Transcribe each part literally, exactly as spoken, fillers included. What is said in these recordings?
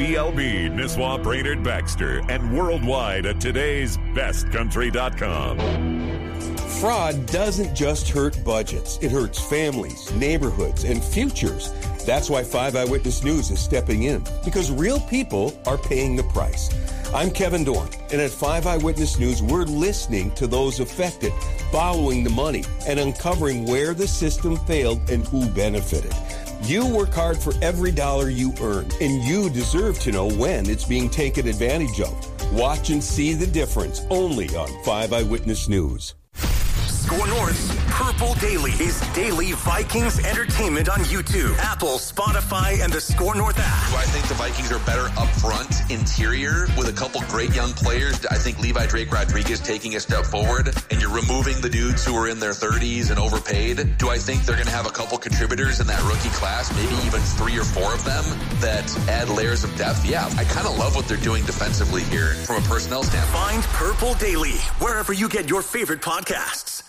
B L B, Nisswa, Brainerd, Baxter, and worldwide at today's best country dot com. Fraud doesn't just hurt budgets. It hurts families, neighborhoods, and futures. That's why five Eyewitness News is stepping in, because real people are paying the price. I'm Kevin Dorn, and at five Eyewitness News, we're listening to those affected, following the money, and uncovering where the system failed and who benefited. You work hard for every dollar you earn, and you deserve to know when it's being taken advantage of. Watch and see the difference only on five Eyewitness News. Score North's Purple Daily is daily Vikings entertainment on YouTube, Apple, Spotify, and the Score North app. Do I think the Vikings are better up front, interior, with a couple great young players? I think Levi Drake Rodriguez taking a step forward, and you're removing the dudes who are in their thirties and overpaid. Do I think they're going to have a couple contributors in that rookie class, maybe even three or four of them, that add layers of depth? Yeah, I kind of love what they're doing defensively here from a personnel standpoint. Find Purple Daily wherever you get your favorite podcasts.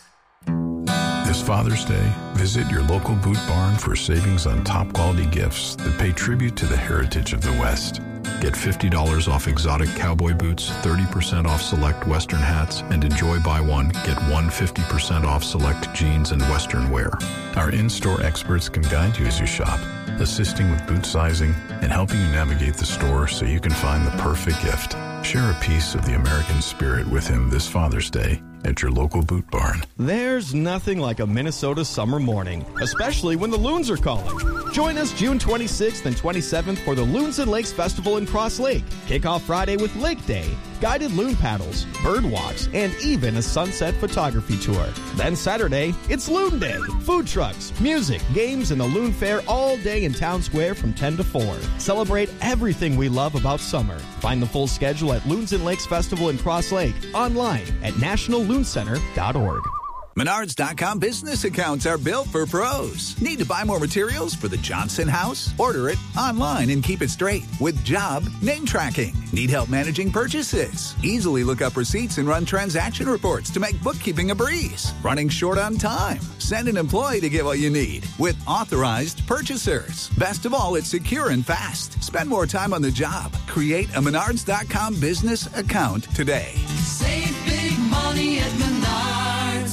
This Father's Day, visit your local Boot Barn for savings on top-quality gifts that pay tribute to the heritage of the West. Get fifty dollars off exotic cowboy boots, thirty percent off select Western hats, and enjoy buy one, get one fifty percent off select jeans and Western wear. Our in-store experts can guide you as you shop, assisting with boot sizing and helping you navigate the store so you can find the perfect gift. Share a piece of the American spirit with him this Father's Day at your local Boot Barn. There's nothing like a Minnesota summer morning, especially when the Loons are calling. Join us June twenty-sixth and twenty-seventh for the Loons and Lakes Festival in Cross Lake. Kick off Friday with Lake Day, guided loon paddles, bird walks, and even a sunset photography tour. Then Saturday, it's Loon Day. Food trucks, music, games, and the Loon Fair all day in Town Square from ten to four. Celebrate everything we love about summer. Find the full schedule at Loons and Lakes Festival in Cross Lake, online at national loon center dot org. Menards dot com business accounts are built for pros. Need to buy more materials for the Johnson house? Order it online and keep it straight with job name tracking. Need help managing purchases? Easily look up receipts and run transaction reports to make bookkeeping a breeze. Running short on time? Send an employee to get what you need with authorized purchasers. Best of all, it's secure and fast. Spend more time on the job. Create a Menards dot com business account today. Save big money at Menards.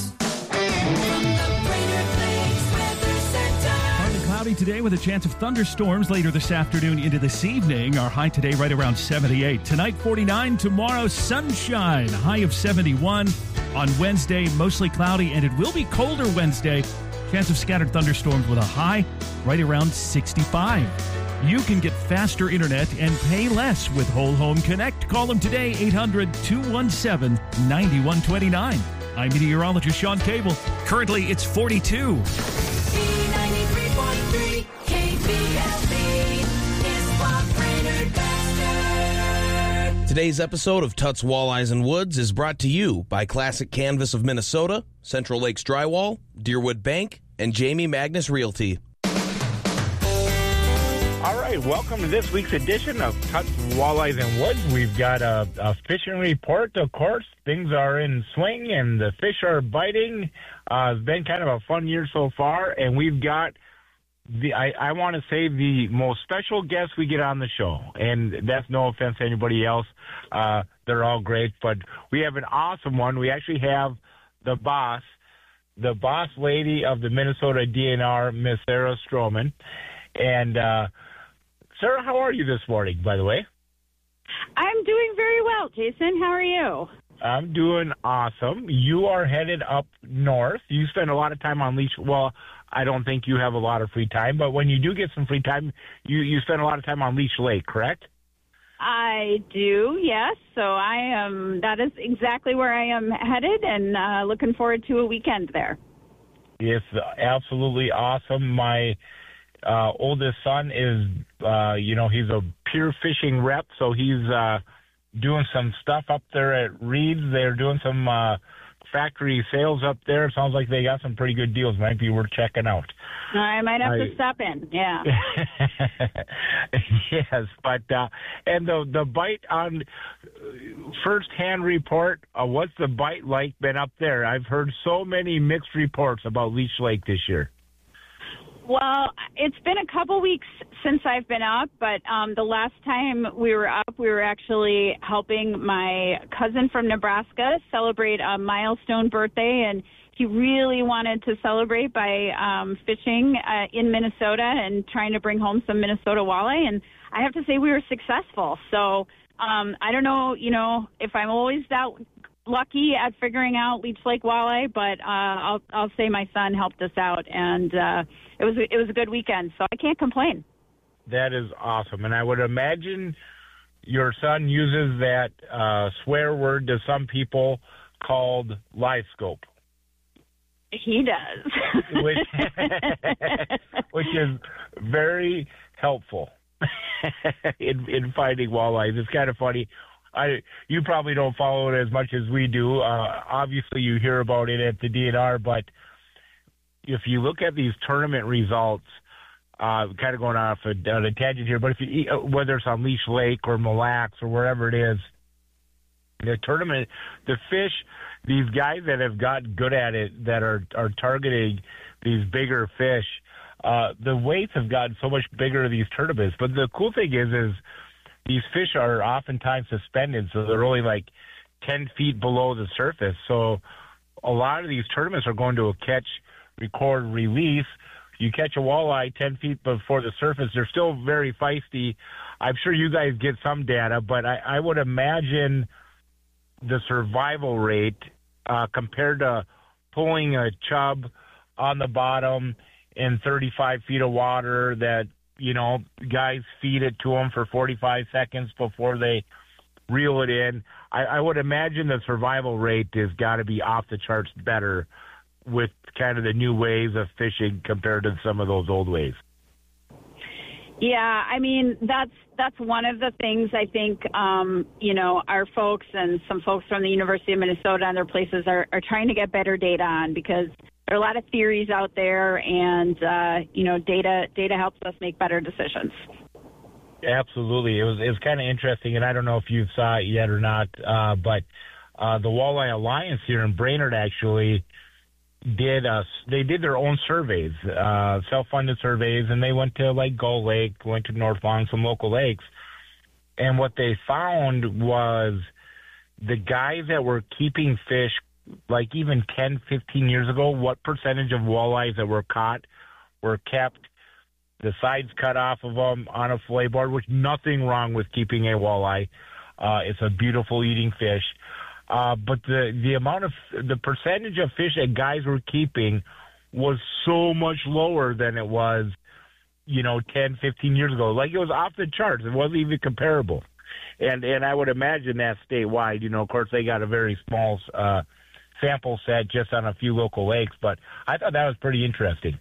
Cloudy today with a chance of thunderstorms later this afternoon into this evening. Our high today right around seventy-eight. Tonight forty-nine. Tomorrow sunshine. High of seventy-one. On Wednesday mostly cloudy, and it will be colder Wednesday. Chance of scattered thunderstorms with a high right around sixty-five. You can get faster internet and pay less with Whole Home Connect. Call them today, eight hundred, two one seven, nine one two nine. I'm meteorologist Sean Cable. Currently, it's forty-two. Today's episode of Tuts Walleyes and Woods is brought to you by Classic Canvas of Minnesota, Central Lakes Drywall, Deerwood Bank, and Jamie Magnus Realty. All right, welcome to this week's edition of Tuts Walleyes and Woods. We've got a, a fishing report, of course. Things are in swing and the fish are biting. Uh, it's been kind of a fun year so far, and we've got The, I, I want to say the most special guests we get on the show, and that's no offense to anybody else. Uh, they're all great, but we have an awesome one. We actually have the boss, the boss lady of the Minnesota D N R, Miss Sarah Stroman. And uh, Sarah, how are you this morning, by the way? I'm doing very well, Jason. How are you? I'm doing awesome. You are headed up north. You spend a lot of time on Leech. Well, I don't think you have a lot of free time, but when you do get some free time, you, you spend a lot of time on Leech Lake, correct? I do, yes. So I am. That is exactly where I am headed, and uh, looking forward to a weekend there. It's absolutely awesome. My uh, oldest son is, uh, you know, he's a pure fishing rep, so he's uh, doing some stuff up there at Reed's. They're doing some uh, factory sales up there. It sounds like they got some pretty good deals. Might be worth checking out. I might have I, to stop in. Yeah. Yes, but uh, and the the bite on first hand report. Uh, what's the bite like been up there? I've heard so many mixed reports about Leech Lake this year. Well, it's been a couple weeks since I've been up, but um, the last time we were up, we were actually helping my cousin from Nebraska celebrate a milestone birthday, and he really wanted to celebrate by um, fishing uh, in Minnesota and trying to bring home some Minnesota walleye, and I have to say we were successful. So um, I don't know, you know, if I'm always that lucky at figuring out Leech Lake walleye, but uh, I'll I'll say my son helped us out, and uh, it was it was a good weekend, so I can't complain. That is awesome, and I would imagine your son uses that uh, swear word to some people called live scope. He does, which which is very helpful in in finding walleyes. It's kind of funny. I, you probably don't follow it as much as we do. Uh, obviously, you hear about it at the D N R, but if you look at these tournament results, uh, kind of going off a, on a tangent here, but if you, whether it's on Leech Lake or Mille Lacs or wherever it is, the tournament, the fish, these guys that have gotten good at it, that are, are targeting these bigger fish, uh, the weights have gotten so much bigger in these tournaments. But the cool thing is, is these fish are oftentimes suspended, so they're only like ten feet below the surface. So a lot of these tournaments are going to a catch, record, release. You catch a walleye ten feet before the surface. They're still very feisty. I'm sure you guys get some data, but I, I would imagine the survival rate uh, compared to pulling a chub on the bottom in thirty-five feet of water that, you know, guys feed it to them for forty-five seconds before they reel it in. I, I would imagine the survival rate has got to be off the charts better with kind of the new ways of fishing compared to some of those old ways. Yeah, I mean, that's that's one of the things I think, um, you know, our folks and some folks from the University of Minnesota and other places are, are trying to get better data on, because there are a lot of theories out there, and, uh, you know, data data helps us make better decisions. Absolutely. It was it was kind of interesting, and I don't know if you saw it yet or not, uh, but uh, the Walleye Alliance here in Brainerd actually did uh, they did their own surveys, uh, self-funded surveys, and they went to like Gull Lake, went to North Long, some local lakes, and what they found was the guys that were keeping fish like even ten, fifteen years ago, what percentage of walleyes that were caught were kept, the sides cut off of them on a fillet board, which nothing wrong with keeping a walleye. Uh, it's a beautiful eating fish. Uh, but the, the amount of, the percentage of fish that guys were keeping was so much lower than it was, you know, ten, fifteen years ago. Like, it was off the charts. It wasn't even comparable. And, and I would imagine that statewide, you know, of course they got a very small, uh, sample set just on a few local lakes, but I thought that was pretty interesting.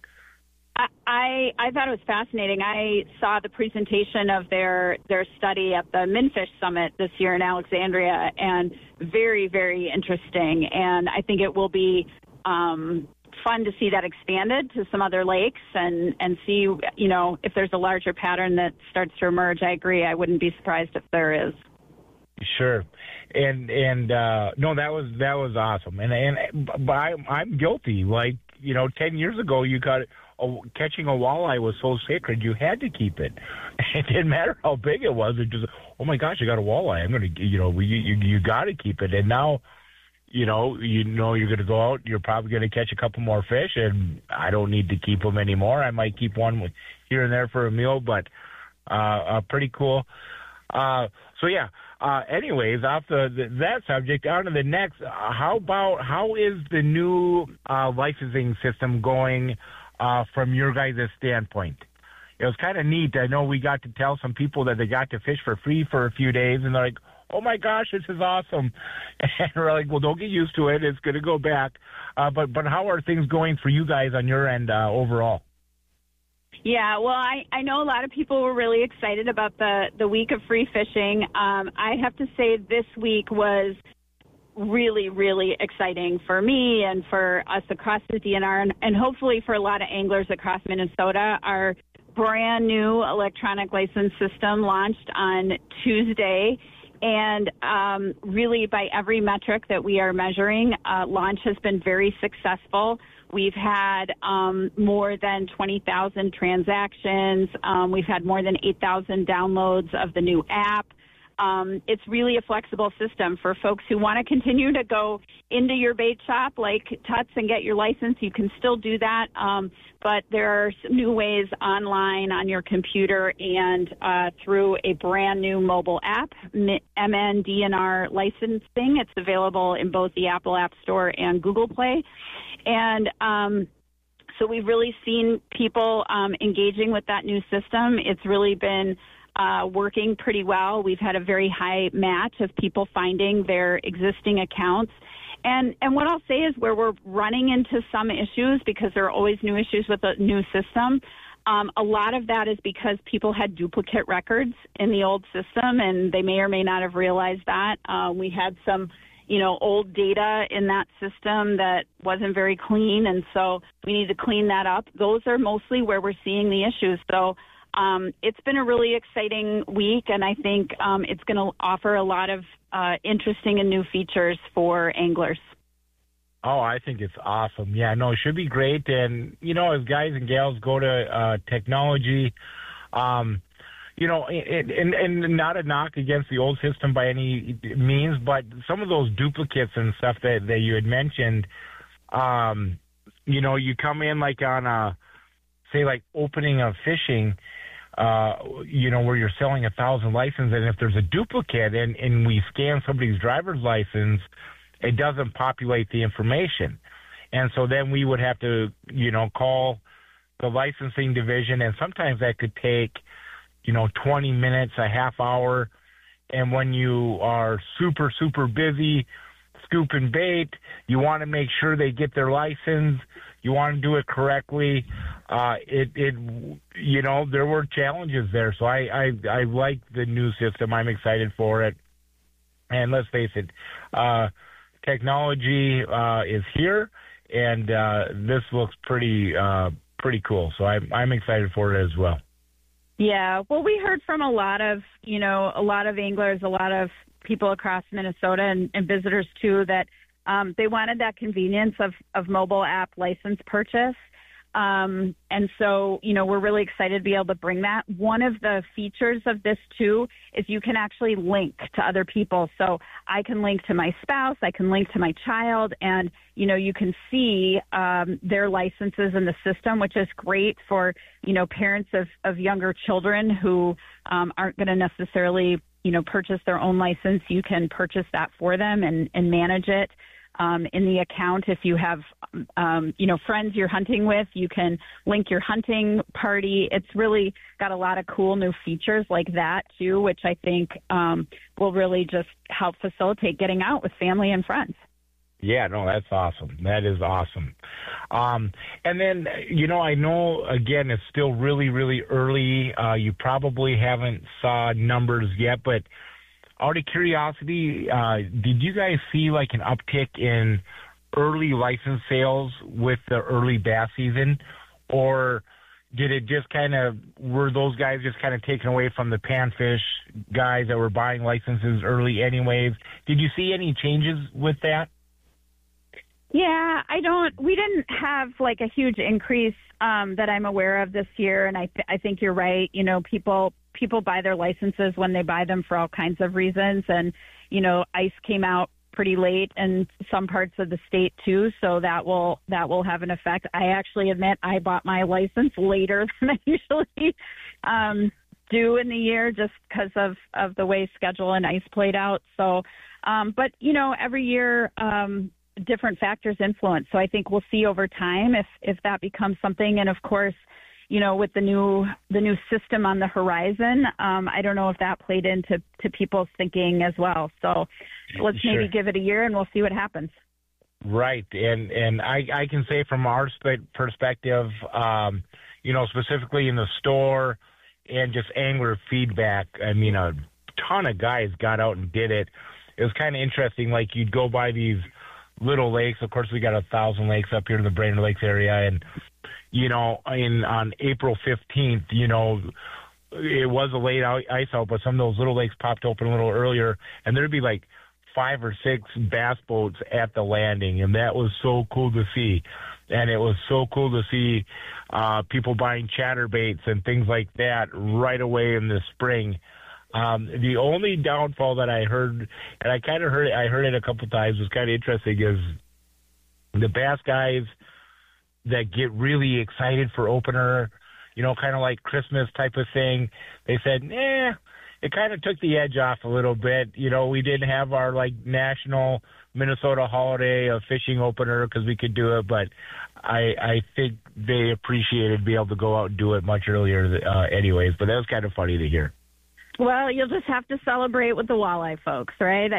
I, I thought it was fascinating. I saw the presentation of their their study at the Minfish Summit this year in Alexandria, and very, very interesting. And I think it will be um, fun to see that expanded to some other lakes and, and see, you know, if there's a larger pattern that starts to emerge. I agree. I wouldn't be surprised if there is. Sure. And, and, uh, no, that was, that was awesome. And, and, but I, I'm guilty. Like, you know, ten years ago, you got a, catching a walleye was so sacred, you had to keep it. It didn't matter how big it was. It just, oh my gosh, I got a walleye. I'm going to, you know, you, you, you got to keep it. And now, you know, you know, you're going to go out, you're probably going to catch a couple more fish, and I don't need to keep them anymore. I might keep one here and there for a meal, but, uh, uh pretty cool. Uh, so yeah, uh, anyways, off the, the, that subject, on to the next. Uh, how about, how is the new, uh, licensing system going, uh, from your guys' standpoint? It was kind of neat. I know we got to tell some people that they got to fish for free for a few days, and they're like, oh my gosh, this is awesome. And we're like, well, don't get used to it. It's going to go back. Uh, but, but how are things going for you guys on your end, uh, overall? Yeah, well, I, I know a lot of people were really excited about the, the week of free fishing. Um, I have to say this week was really, really exciting for me and for us across the D N R, and, and hopefully for a lot of anglers across Minnesota. Our brand new electronic license system launched on Tuesday, and um, really by every metric that we are measuring, uh, launch has been very successful. We've had um, more than twenty thousand transactions. Um, we've had more than eight thousand downloads of the new app. Um, it's really a flexible system for folks who want to continue to go into your bait shop like Tuts and get your license. You can still do that, um, but there are some new ways online on your computer and uh, through a brand new mobile app, M N D N R licensing. It's available in both the Apple App Store and Google Play. And um, so we've really seen people um, engaging with that new system. It's really been Uh, working pretty well. We've had a very high match of people finding their existing accounts. And and what I'll say is where we're running into some issues, because there are always new issues with the new system, um, a lot of that is because people had duplicate records in the old system, and they may or may not have realized that. Uh, we had some, you know, old data in that system that wasn't very clean, and so we need to clean that up. Those are mostly where we're seeing the issues. So Um, it's been a really exciting week, and I think um, it's going to offer a lot of uh, interesting and new features for anglers. Oh, I think it's awesome. Yeah, no, it should be great. And, you know, as guys and gals go to uh, technology, um, you know, it, and, and not a knock against the old system by any means, but some of those duplicates and stuff that, that you had mentioned, um, you know, you come in like on a, say, like opening of fishing, uh, you know, where you're selling a thousand licenses, and if there's a duplicate and, and we scan somebody's driver's license, it doesn't populate the information. And so then we would have to, you know, call the licensing division, and sometimes that could take, you know, twenty minutes, a half hour. And when you are super, super busy scooping bait, you want to make sure they get their license. You want to do it correctly. Uh, it, it, you know, there were challenges there. So I, I, I like the new system. I'm excited for it. And let's face it, uh, technology uh, is here, and uh, this looks pretty, uh, pretty cool. So I'm, I'm excited for it as well. Yeah, well, we heard from a lot of, you know, a lot of anglers, a lot of people across Minnesota and, and visitors too, that um, they wanted that convenience of, of mobile app license purchase. Um, and so, you know, we're really excited to be able to bring that. One of the features of this too is you can actually link to other people. So I can link to my spouse, I can link to my child, and, you know, you can see um, their licenses in the system, which is great for, you know, parents of, of younger children who um, aren't going to necessarily, you know, purchase their own license. You can purchase that for them and, and manage it. Um, in the account, if you have, um, you know, friends you're hunting with, you can link your hunting party. It's really got a lot of cool new features like that, too, which I think um, will really just help facilitate getting out with family and friends. Yeah, no, that's awesome. That is awesome. Um, and then, you know, I know, again, it's still really, really early. Uh, you probably haven't saw numbers yet, but out of curiosity, uh, did you guys see like an uptick in early license sales with the early bass season? Or did it just kind of, were those guys just kind of taken away from the panfish guys that were buying licenses early anyways? Did you see any changes with that? Yeah, I don't, we didn't have like a huge increase um, that I'm aware of this year. And I, th- I think you're right. You know, people, people buy their licenses when they buy them for all kinds of reasons. And, you know, ice came out pretty late in some parts of the state too. So that will, that will have an effect. I actually admit I bought my license later than I usually um, do in the year just because of, of the way schedule and ice played out. So, um, but, you know, every year, um, different factors influence. So I think we'll see over time if, if that becomes something. And of course, you know, with the new, the new system on the horizon, um, I don't know if that played into, to people's thinking as well. So let's sure. maybe give it a year and we'll see what happens. Right. And, and I, I can say from our perspective, um, you know, specifically in the store and just angler feedback, I mean, a ton of guys got out and did it. It was kind of interesting. Like you'd go by these little lakes. Of course, we got a thousand lakes up here in the Brainerd Lakes area. And, you know, in on April fifteenth, you know, it was a late ice out, but some of those little lakes popped open a little earlier. And there'd be like five or six bass boats at the landing. And that was so cool to see. and it was so cool to see uh, people buying chatterbaits and things like that right away in the spring. Um, the only downfall that I heard, and I kind of heard it, I heard it a couple times, was kind of interesting, is the bass guys that get really excited for opener, you know, kind of like Christmas type of thing. They said, nah, it kind of took the edge off a little bit. You know, we didn't have our, like, national Minnesota holiday of fishing opener because we could do it, but I I think they appreciated being able to go out and do it much earlier uh, anyways. But that was kind of funny to hear. Well, you'll just have to celebrate with the walleye folks, right?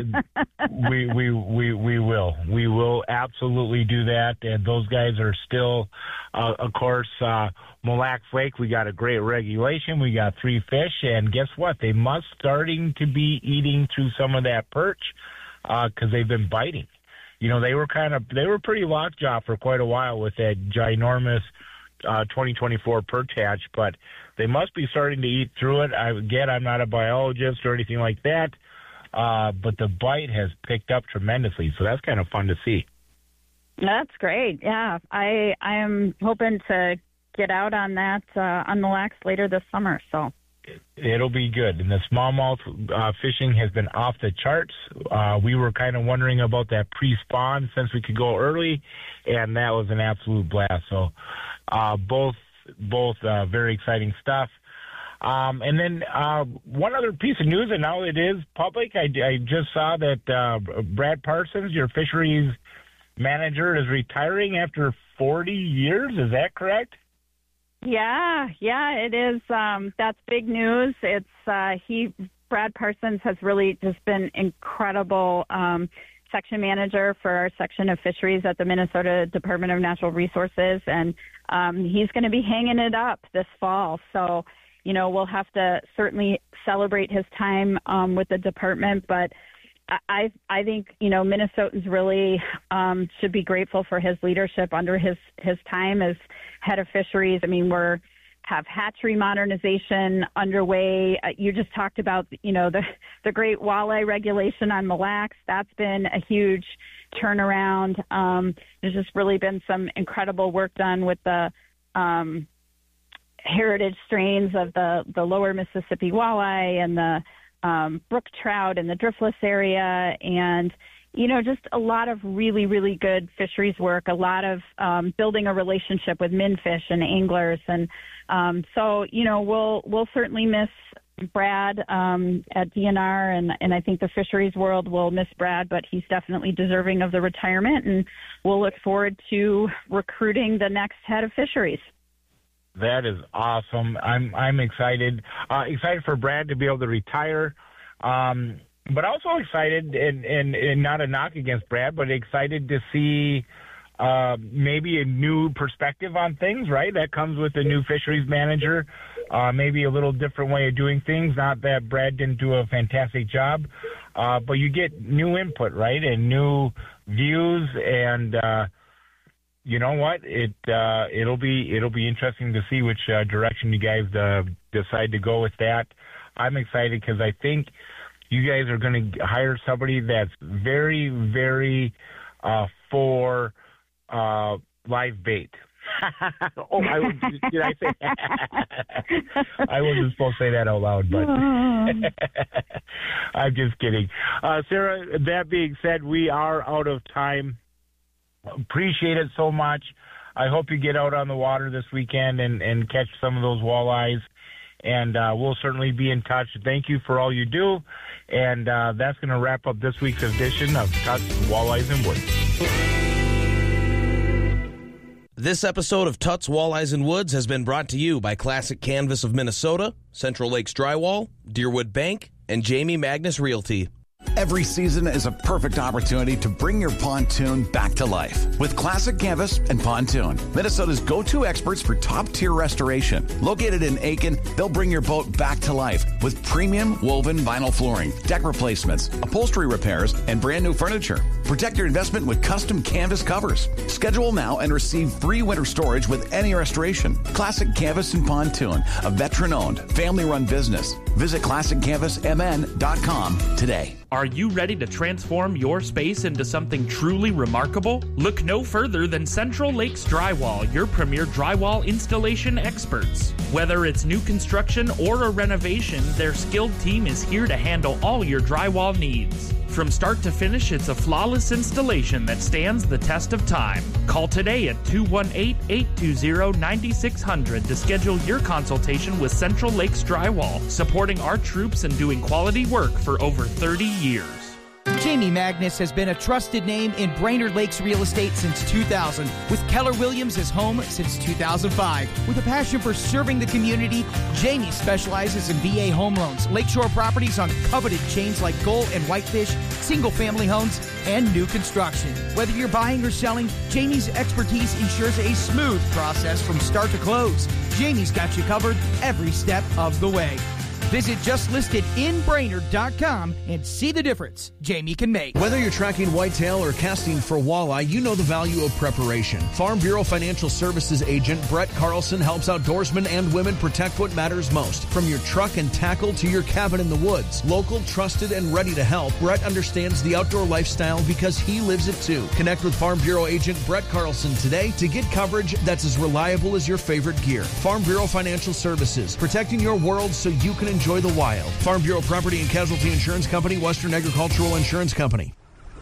we, we we we will. We will absolutely do that. And those guys are still, uh, of course, uh, Mille Lacs Lake. We got a great regulation. We got three fish. And guess what? They must starting to be eating through some of that perch because uh, they've been biting. You know, they were kind of, they were pretty lockjaw for quite a while with that ginormous uh, twenty twenty-four perch hatch, but they must be starting to eat through it. I Again, I'm not a biologist or anything like that, uh, but the bite has picked up tremendously, so that's kind of fun to see. That's great. Yeah, I I am hoping to get out on that uh, on the Lacs later this summer. So it'll be good. And the smallmouth uh, fishing has been off the charts. Uh, we were kind of wondering about that pre-spawn since we could go early, and that was an absolute blast. So uh, both. Both uh, very exciting stuff. Um, and then uh, one other piece of news, and now it is public. I, I just saw that uh, Brad Parsons, your fisheries manager, is retiring after forty years. Is that correct? Yeah, yeah, it is. Um, that's big news. It's uh, he, Brad Parsons, has really just been incredible. Um, section manager for our section of fisheries at the Minnesota Department of Natural Resources, and um, he's going to be hanging it up this fall. So, you know, we'll have to certainly celebrate his time um, with the department, but I I think, you know, Minnesotans really um, should be grateful for his leadership under his, his time as head of fisheries. I mean, we're have hatchery modernization underway. Uh, you just talked about, you know, the, the great walleye regulation on Mille Lacs. That's been a huge turnaround. Um, there's just really been some incredible work done with the um, heritage strains of the, the lower Mississippi walleye and the um, brook trout in the driftless area, and you know, just a lot of really, really good fisheries work, a lot of um, building a relationship with minfish and anglers. And um, so, you know, we'll we'll certainly miss Brad um, at D N R, and, and I think the fisheries world will miss Brad, but he's definitely deserving of the retirement, and we'll look forward to recruiting the next head of fisheries. That is awesome. I'm I'm excited. Uh, excited for Brad to be able to retire. Um But also excited, and, and, and not a knock against Brad, but excited to see uh, maybe a new perspective on things, right? That comes with a new fisheries manager, uh, maybe a little different way of doing things. Not that Brad didn't do a fantastic job, uh, but you get new input, right, and new views, and uh, you know what? It uh, it'll be it'll be interesting to see which uh, direction you guys uh, decide to go with that. I'm excited because I think you guys are going to hire somebody that's very, very uh, for uh, live bait. oh, I was, did I say? I wasn't supposed to say that out loud, but I'm just kidding. Uh, Sarah, that being said, we are out of time. Appreciate it so much. I hope you get out on the water this weekend and, and catch some of those walleyes. And uh, we'll certainly be in touch. Thank you for all you do. And uh, that's going to wrap up this week's edition of Tuts, Walleyes, and Woods. This episode of Tuts, Walleyes, and Woods has been brought to you by Classic Canvas of Minnesota, Central Lakes Drywall, Deerwood Bank, and Jamie Magnus Realty. Every season is a perfect opportunity to bring your pontoon back to life with Classic Canvas and Pontoon, Minnesota's go-to experts for top-tier restoration. Located in Aiken, they'll bring your boat back to life with premium woven vinyl flooring, deck replacements, upholstery repairs, and brand new furniture. Protect your investment with custom canvas covers. Schedule now and receive free winter storage with any restoration. Classic Canvas and Pontoon, a veteran-owned, family-run business. Visit classic canvas m n dot com today. Are you ready to transform your space into something truly remarkable? Look no further than Central Lakes Drywall, your premier drywall installation experts. Whether it's new construction or a renovation, their skilled team is here to handle all your drywall needs. From start to finish, it's a flawless installation that stands the test of time. Call today at two one eight, eight two zero, nine six zero zero to schedule your consultation with Central Lakes Drywall, supporting our troops and doing quality work for over thirty years. Jamie Magnus has been a trusted name in Brainerd Lakes real estate since two thousand, with Keller Williams as home since two thousand five. With a passion for serving the community, Jamie specializes in V A home loans, lakeshore properties on coveted chains like Gull and Whitefish, single-family homes, and new construction. Whether you're buying or selling, Jamie's expertise ensures a smooth process from start to close. Jamie's got you covered every step of the way. Visit just listed in brainerd dot com and see the difference Jamie can make. Whether you're tracking whitetail or casting for walleye, you know the value of preparation. Farm Bureau Financial Services agent Brett Carlson helps outdoorsmen and women protect what matters most. From your truck and tackle to your cabin in the woods. Local, trusted, and ready to help, Brett understands the outdoor lifestyle because he lives it too. Connect with Farm Bureau agent Brett Carlson today to get coverage that's as reliable as your favorite gear. Farm Bureau Financial Services, protecting your world so you can enjoy the wild. Farm Bureau Property and Casualty Insurance Company, Western Agricultural Insurance Company.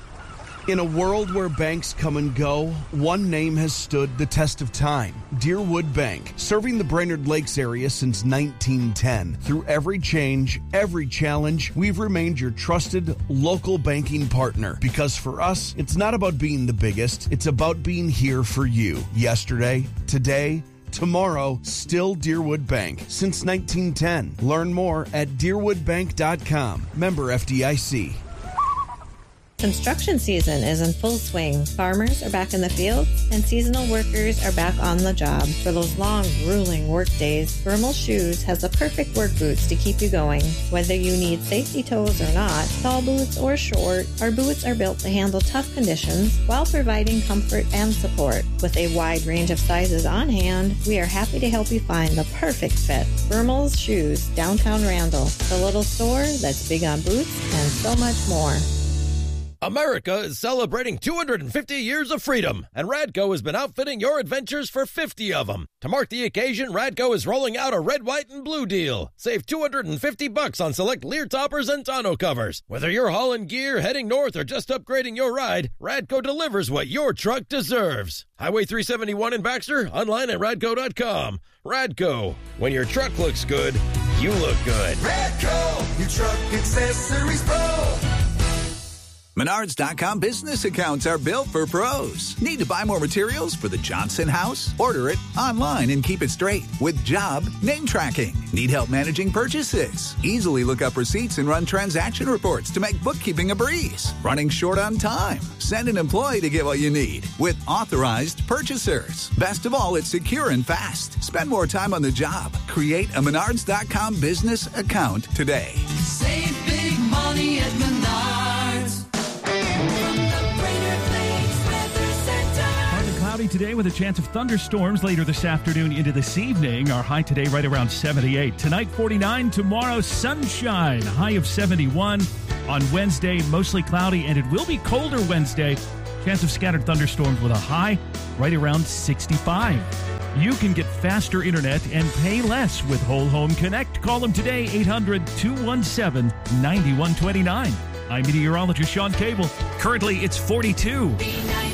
In a world where banks come and go, one name has stood the test of time. Deerwood Bank, serving the Brainerd Lakes area since nineteen ten. Through every change, every challenge, we've remained your trusted local banking partner. Because for us, it's not about being the biggest, it's about being here for you. Yesterday, today, tomorrow, still Deerwood Bank. Since nineteen ten. Learn more at deerwood bank dot com. Member F D I C. Construction season is in full swing. Farmers are back in the field, and seasonal workers are back on the job. For those long, grueling work days, Vermal Shoes has the perfect work boots to keep you going. Whether you need safety toes or not, tall boots or short, our boots are built to handle tough conditions while providing comfort and support. With a wide range of sizes on hand, we are happy to help you find the perfect fit. Vermal's Shoes, downtown Randall, the little store that's big on boots and so much more. America is celebrating two hundred fifty years of freedom, and Radco has been outfitting your adventures for fifty of them. To mark the occasion, Radco is rolling out a red, white, and blue deal. Save two hundred fifty bucks on select Lear toppers and tonneau covers. Whether you're hauling gear, heading north, or just upgrading your ride, Radco delivers what your truck deserves. Highway three seventy-one in Baxter, online at radco dot com. Radco, when your truck looks good, you look good. Radco, your truck accessories pro. Menards dot com business accounts are built for pros. Need to buy more materials for the Johnson house? Order it online and keep it straight with Job Name Tracking. Need help managing purchases? Easily look up receipts and run transaction reports to make bookkeeping a breeze. Running short on time? Send an employee to get what you need with authorized purchasers. Best of all, it's secure and fast. Spend more time on the job. Create a Menards dot com business account today. Save big money at Menards. Partly cloudy today with a chance of thunderstorms later this afternoon into this evening. Our high today right around seventy-eight. Tonight forty-nine. Tomorrow sunshine. High of seventy-one. On Wednesday mostly cloudy, and it will be colder Wednesday. Chance of scattered thunderstorms with a high right around sixty-five. You can get faster internet and pay less with Whole Home Connect. Call them today, eight hundred, two one seven, nine one two nine. I'm meteorologist Sean Cable. Currently, it's forty-two.